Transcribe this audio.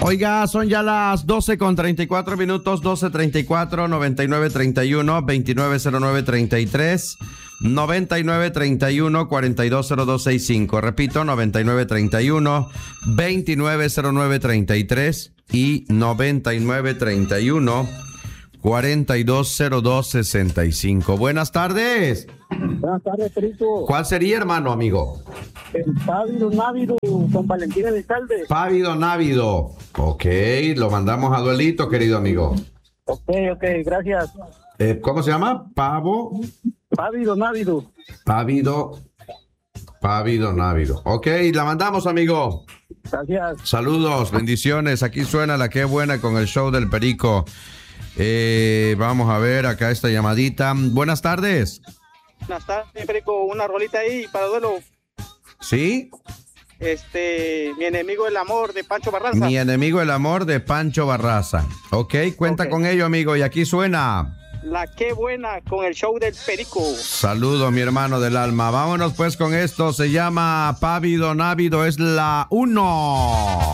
Oiga, son ya las 12:34, 12:34, 9931, 290933, 9931, 420265. Repito, 9931, 290933 y 9931, 420265. Buenas tardes. Buenas tardes, Perico. ¿Cuál sería, hermano, amigo? Pávido Návido, con Valentín Elizalde. Pávido Návido. Ok, lo mandamos a duelito, querido amigo. Ok, gracias. ¿Cómo se llama? Pávido Návido. Pávido Návido. Ok, la mandamos, amigo. Gracias. Saludos, bendiciones. Aquí suena la que buena con el show del Perico. Vamos a ver acá esta llamadita. Buenas tardes. Buenas tardes, Perico. Una rolita ahí para duelo. ¿Sí? Mi enemigo el amor de Pancho Barraza. Mi enemigo el amor de Pancho Barraza. Ok, cuenta con ello, amigo. Y aquí suena la que buena con el show del Perico. Saludos, mi hermano del alma. Vámonos pues con esto. Se llama Pávido Návido. Es la 1.